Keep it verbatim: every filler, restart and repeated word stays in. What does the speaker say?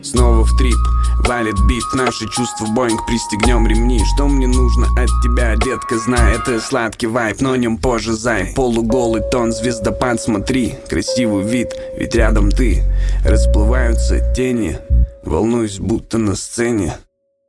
Снова в трип, валит бит, наши чувства Боинг, пристегнем ремни. Что мне нужно от тебя, детка, знай, это сладкий вайп, но о нем позже, зай. Полуголый тон, звездопад, смотри, красивый вид, ведь рядом ты. Расплываются тени, волнуюсь, будто на сцене.